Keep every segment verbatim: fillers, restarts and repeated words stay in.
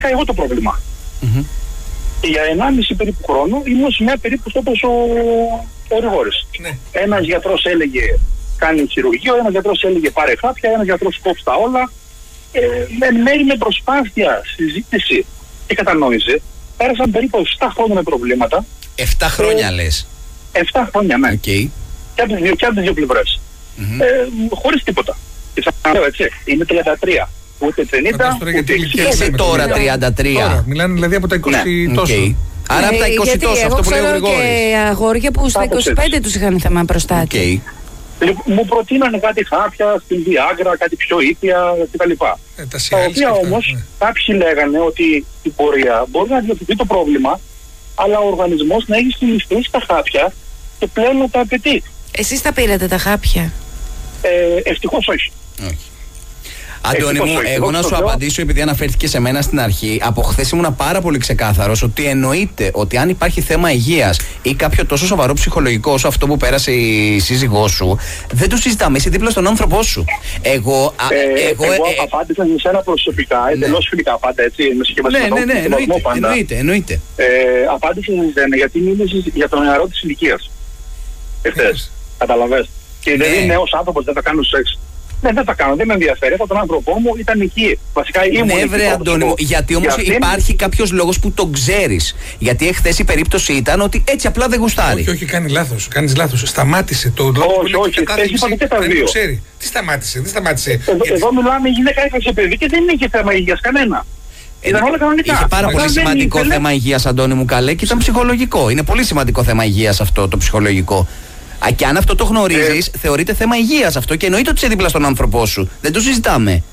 εγώ το πρόβλημα. Mm-hmm. Και για ενάμιση περίπου χρόνο ήμουν σε μια περίπτωση όπως ο, ο Γρηγόρης. Ναι. Ένας γιατρός έλεγε κάνει χειρουργείο, ένας γιατρός έλεγε πάρε χάπια, ένας γιατρός κόψει τα όλα. Ε, με μέρη με προσπάθεια, συζήτηση και κατανόηση, πέρασαν περίπου επτά χρόνια με προβλήματα. επτά χρόνια ε, λες. επτά χρόνια, ναι. Okay. Και από τις δύο, δύο πλευρές. Mm-hmm. Ε, χωρίς τίποτα. Και θα λέω έτσι, είμαι τριάντα τρία. Ούτε πενήντα, ούτε εξήντα. Εσύ τώρα τριάντα τρία. Τώρα, μιλάνε δηλαδή από τα είκοσι ναι. τόσο. Okay. Άρα από τα είκοσι τόσο, αυτό που λέει ο Γρηγόρης. Και αγόρια που στα είκοσι πέντε τους είχαν θέμα προστάτη. Okay. Μου προτείνανε κάτι χάπια, στην Viagra, κάτι πιο ήπια κτλ. Ε, τα, τα οποία όμως ναι. κάποιοι λέγανε ότι στην πορεία μπορεί να διορθωθεί το πρόβλημα, αλλά ο οργανισμός να έχει συνηθίσει τα χάπια και πλέον να τα απαιτεί. Εσείς τα πήρατε τα χάπια? Ε, ευτυχώς όχι. όχι. Αντώνη μου, εγώ να σου απαντήσω, επειδή αναφέρθηκε σε μένα στην αρχή, από χθες ήμουν πάρα πολύ ξεκάθαρος ότι εννοείται ότι αν υπάρχει θέμα υγείας ή κάποιο τόσο σοβαρό ψυχολογικό όσο αυτό που πέρασε η σύζυγός σου, δεν το συζητάμε. Είσαι δίπλα στον άνθρωπό σου. Εγώ. Ε, εγώ εγώ ε, απάντησα σε εσένα προσωπικά, ναι. εντελώς φιλικά πάντα έτσι. Ναι, ναι, ναι, εννοείται. εννοείται, εννοείται. Ε, απάντησα σε εσένα γιατί μίλησες για τον νεαρό της ηλικίας. Εχθές. Καταλαβες. Και δεν είναι νέος άνθρωπος, δεν θα κάνω σεξ. Ναι, δεν θα κάνω, δεν με ενδιαφέρει. Από τον άνθρωπό μου ήταν εκεί. Βασικά ήμουν εκεί. Ναι, βρε Αντώνη μου, γιατί όμως για υπάρχει αυτήν... κάποιος λόγος που τον ξέρεις. Γιατί εχθές η περίπτωση ήταν ότι έτσι απλά δεν γουστάρει. Όχι, όχι, κάνει λάθος. Κάνεις λάθος. Σταμάτησε το λόγο. Όχι, όχι, όχι. Είπατε και τα δύο. Ξέρει. Τι σταμάτησε, δεν σταμάτησε. Εδώ, γιατί... εδώ μιλάμε, η γυναίκα έφτασε παιδί και δεν είχε θέμα υγείας κανένα. Ήταν όλα κανονικά. Είχε πάρα πολύ σημαντικό ήθελε... θέμα υγείας, Αντώνη μου, καλέ, και ήταν ψυχολογικό. Είναι πολύ σημαντικό θέμα υγείας αυτό το ψυχολογικό. Α, και αν αυτό το γνωρίζεις, ε, θεωρείται θέμα υγείας αυτό και εννοείται ότι είσαι δίπλα στον άνθρωπό σου. Δεν το συζητάμε.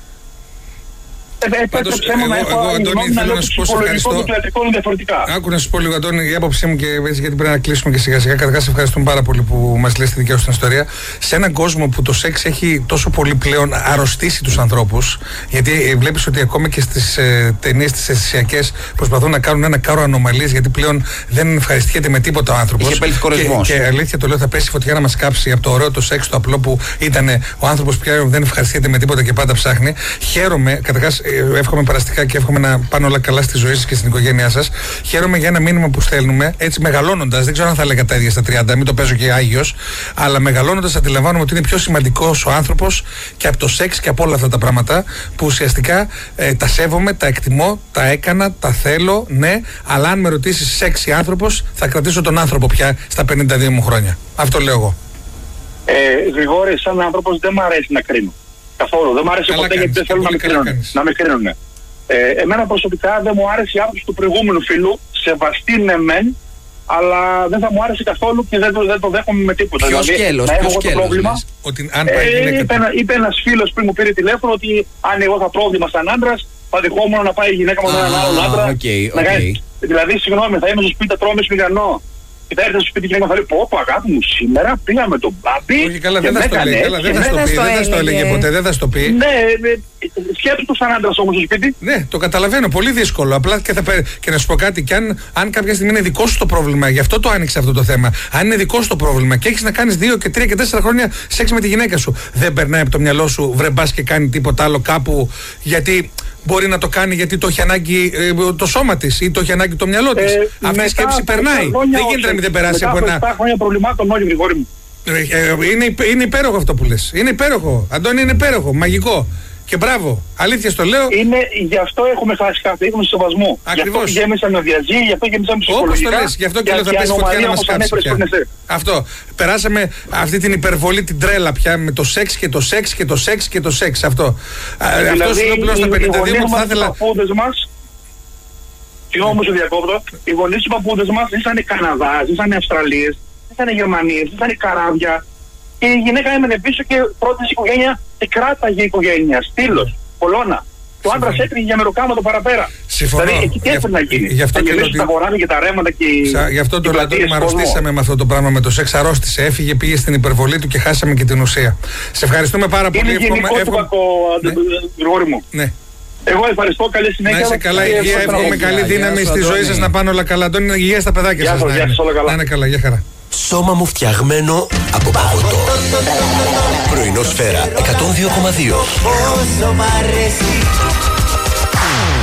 Πάντως, εγώ, εγώ, Αντώνη, θέλω να σου πω σε ευχαριστώ. Άκου να σου πω λίγο, Αντώνη, η άποψή μου και έτσι, γιατί πρέπει να κλείσουμε και σιγά σιγά. Καταρχάς, σε ευχαριστούμε πάρα πολύ που μας λες τη δικιά σου την ιστορία. Σε έναν κόσμο που το σεξ έχει τόσο πολύ πλέον αρρωστήσει τους ανθρώπους, γιατί βλέπεις ότι ακόμα και στις ε, ταινίες τις αισθησιακές προσπαθούν να κάνουν ένα κάρο ανομαλίες, γιατί πλέον δεν ευχαριστιέται με τίποτα ο άνθρωπος. Και, και αλήθεια το λέω, θα πέσει φωτιά να μας κάψει από το ωραίο το σεξ, το απλό που ήταν ο άνθρωπος που πια δεν ευχαριστιέται με τίποτα και πάντα ψάχνει. Χαίρομαι, καταρχάς. Εύχομαι περαστικά και εύχομαι να πάνε όλα καλά στη ζωή σας και στην οικογένειά σας. Χαίρομαι για ένα μήνυμα που στέλνουμε, έτσι μεγαλώνοντας. Δεν ξέρω αν θα έλεγα τα ίδια στα τριάντα, μην το παίζω και άγιος. Αλλά μεγαλώνοντας, αντιλαμβάνομαι ότι είναι πιο σημαντικός ο άνθρωπος και από το σεξ και από όλα αυτά τα πράγματα που ουσιαστικά ε, τα σέβομαι, τα εκτιμώ, τα έκανα, τα θέλω, ναι. Αλλά αν με ρωτήσεις σεξ ή άνθρωπος, θα κρατήσω τον άνθρωπο πια στα πενήντα δύο μου χρόνια. Αυτό λέω εγώ. Ε, Γρηγόρη, σαν άνθρωπος δεν μου αρέσει να κρίνω. Καθόλου. Δεν μου άρεσε ποτέ γιατί δεν θέλω να με κρίνουν. Να με κρίνουν. Ε, εμένα προσωπικά δεν μου άρεσε η άποψη του προηγούμενου φίλου. Σεβαστή ναι μεν, αλλά δεν θα μου άρεσε καθόλου και δεν το, δεν το δέχομαι με τίποτα. Ποιο δηλαδή, σκέλος, ποιο σκέλος. Ότι αν πάει ε, είπε, ένα, είπε ένας φίλος πριν μου πήρε τηλέφωνο ότι αν εγώ είχα πρόβλημα σαν άντρας, θα δεχόμουν να πάει η γυναίκα μου με έναν άλλον άντρα. Okay, okay. Δηλαδή, συγγνώμη, θα είμαι στο σπίτι, θα τρώμε σμιγανό. Και θα έρθει στο σπίτι και θα λέει: Πω, πω, αγάπη μου, σήμερα πήγα με τον Μπάμπη. Όχι, καλά, δεν θα στο λέει. Δεν θα στο πει, δεν θα στο έλεγε ποτέ, δεν θα στο πει. Ναι, σκέψου το σαν άντρα όμως στο σπίτι. Ναι, το καταλαβαίνω, πολύ δύσκολο. Απλά και, θα, και να σου πω κάτι, και αν, αν κάποια στιγμή είναι δικό σου το πρόβλημα, γι' αυτό το άνοιξε αυτό το θέμα. Αν είναι δικό σου το πρόβλημα και έχει να κάνει δύο και τρία και τέσσερα χρόνια σεξ με τη γυναίκα σου, δεν περνάει από το μυαλό σου, βρε μπας και κάνει τίποτα άλλο κάπου, γιατί. Μπορεί να το κάνει γιατί το έχει ανάγκη ε, το σώμα της ή το έχει ανάγκη το μυαλό της. Ε, Αυτή η σκέψη περνάει. Δεν γίνεται να μην δεν περάσει από ένα. Μετά από χρόνια προβλημάτων όλοι, Γρηγόρη μου. Ε, ε, είναι, είναι υπέροχο αυτό που λες. Είναι υπέροχο. Αντώνη, είναι υπέροχο. Μαγικό. Και μπράβο. Αλήθεια στο λέω. Είναι, γι' αυτό έχουμε χάσει κάτι. Έχουμε σεβασμό. Ακριβώς. Γι' αυτό γέμισαν με διαζύγη, γι' αυτό γέμισαν ψυχολογικά. Όπως το λες. Γι' αυτό και λέω θα πέσει φωτιά να μας κάψει πια. Αυτό. Περάσαμε αυτή την υπερβολή, την τρέλα πια με το σεξ και το σεξ και το σεξ και το σεξ. Αυτό. Δηλαδή, αυτό σου λέω πλέον στα πενήντα δύο μου θα ήθελα. Συγγνώμη μου, σε διακόπτω. Οι γονείς του παππούδες μας ήσαν Καναδάς, ήσαν Αυστραλίες, ήσαν Γερμανίες, ήσαν καράβια. Και η γυναίκα έμενε πίσω και πρότεινε οικογένεια και κράταγε η οικογένεια. Στήλος, κολόνα. Και ο άντρας έτριγε για μεροκάματο παραπέρα. Συμφωνώ. Δηλαδή εκεί τι έπρεπε να γίνει. Γι' αυτό και ότι... τα βορράδια και τα ρέματα και οι. Γι' αυτό το Αντώνη αρρωστήσαμε με αυτό το πράγμα με το σεξ. Αρρώστησε, έφυγε, πήγε στην υπερβολή του και χάσαμε και την ουσία. Σε ευχαριστούμε πάρα πολύ. Είναι γενικό του κακό, Γρηγόρη μου. Ναι. Εγώ ευχαριστώ, καλή συνέχεια. Να είσαι καλά, υγεία, εύχομαι καλή δύναμη στη ζωή σας να πάνε όλα καλά. Αντώνη, υγεία στα παιδάκια σας. Να είναι καλά, για χαρά. Σώμα μου φτιαγμένο από παγωτό. Πρωινό Σφαίρα εκατόν δύο κόμμα δύο.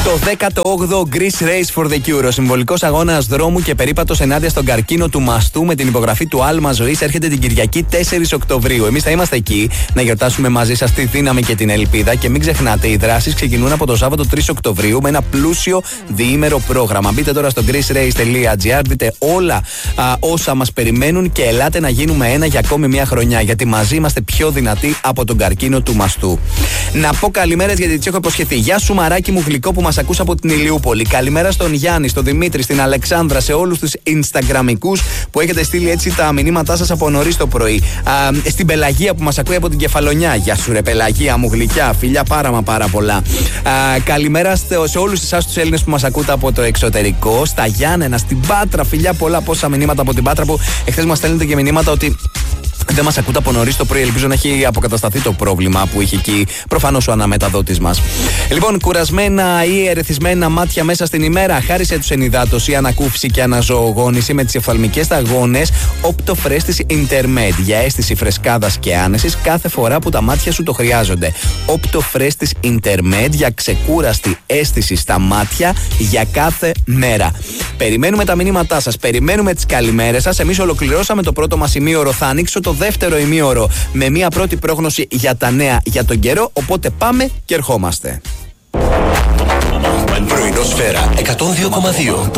Το δέκατο όγδοο Greece Race for the Cure, ο συμβολικός αγώνας δρόμου και περίπατος ενάντια στον καρκίνο του μαστού με την υπογραφή του Άλμα Ζωής, έρχεται την Κυριακή τέσσερις Οκτωβρίου. Εμείς θα είμαστε εκεί να γιορτάσουμε μαζί σας τη δύναμη και την ελπίδα. Και μην ξεχνάτε, οι δράσεις ξεκινούν από το Σάββατο τρεις Οκτωβρίου με ένα πλούσιο διήμερο πρόγραμμα. Μπείτε τώρα στο greece race τελεία gr, δείτε όλα α, όσα μας περιμένουν και ελάτε να γίνουμε ένα για ακόμη μια χρονιά. Γιατί μαζί είμαστε πιο δυνατοί από τον καρκίνο του μαστού. Να πω καλημέρες γιατί τις έχω υποσχεθεί. Γεια σου, μαράκι μου γλυκό που μας ακούς από την Ηλιούπολη. Καλημέρα στον Γιάννη, στον Δημήτρη, στην Αλεξάνδρα, σε όλους τους Instagramικούς που έχετε στείλει έτσι τα μηνύματά σας από νωρίς το πρωί. Α, στην Πελαγία που μας ακούει από την Κεφαλονιά. Γεια σου, ρε Πελαγία μου γλυκιά, φιλιά πάρα μα πάρα πολλά. Α, καλημέρα σε όλους εσάς τους Έλληνες που μας ακούτε από το εξωτερικό. Στα Γιάννενα, στην Πάτρα, φιλιά πολλά. Πόσα μηνύματα από την Πάτρα που εχθές μας στέλνετε και μηνύματα ότι δεν μας ακούτε από νωρίς το πρωί. Ελπίζω να έχει αποκατασταθεί το πρόβλημα που είχε εκεί προφανώς ο αναμεταδότης μας. Λοιπόν, κουρασμένα ή ερεθισμένα μάτια μέσα στην ημέρα, χάρισε τους ενυδάτωση, ανακούφιση και αναζωογόνηση με τις εφθαλμικές σταγόνες Optofrestis Intermed για αίσθηση φρεσκάδας και άνεσης κάθε φορά που τα μάτια σου το χρειάζονται. Optofrestis Intermed για ξεκούραστη αίσθηση στα μάτια για κάθε μέρα. Περιμένουμε τα μηνύματά σας, περιμένουμε τις καλημέρες σας. Εμείς ολοκληρώσαμε το πρώτο μας ημίωρο, θα ανοίξω το δεύτερο ημίωρο με μια πρώτη πρόγνωση για τα νέα για τον καιρό, οπότε πάμε και ερχόμαστε. Πρωινό Σφαίρα εκατόν δύο κόμμα δύο.